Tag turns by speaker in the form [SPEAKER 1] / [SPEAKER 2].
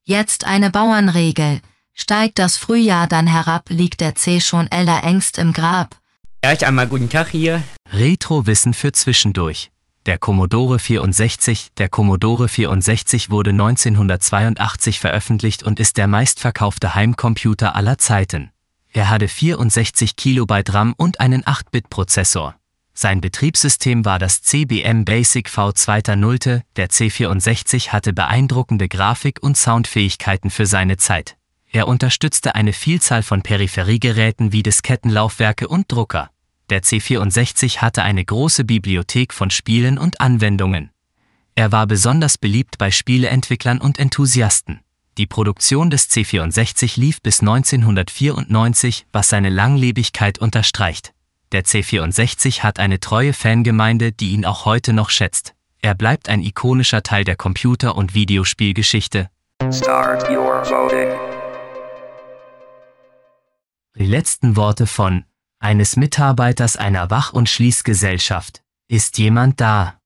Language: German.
[SPEAKER 1] Jetzt eine Bauernregel. Steigt das Frühjahr dann herab, liegt der C schon ängst im Grab.
[SPEAKER 2] Erst einmal guten Tag hier.
[SPEAKER 3] Retro-Wissen für zwischendurch. Der Commodore 64. Der Commodore 64 wurde 1982 veröffentlicht und ist der meistverkaufte Heimcomputer aller Zeiten. Er hatte 64 Kilobyte RAM und einen 8-Bit-Prozessor. Sein Betriebssystem war das CBM Basic V2.0. Der C64 hatte beeindruckende Grafik- und Soundfähigkeiten für seine Zeit. Er unterstützte eine Vielzahl von Peripheriegeräten wie Diskettenlaufwerke und Drucker. Der C64 hatte eine große Bibliothek von Spielen und Anwendungen. Er war besonders beliebt bei Spieleentwicklern und Enthusiasten. Die Produktion des C64 lief bis 1994, was seine Langlebigkeit unterstreicht. Der C64 hat eine treue Fangemeinde, die ihn auch heute noch schätzt. Er bleibt ein ikonischer Teil der Computer- und Videospielgeschichte.
[SPEAKER 4] Start your voting.
[SPEAKER 3] Die letzten Worte von eines Mitarbeiters einer Wach- und Schließgesellschaft. Ist jemand da?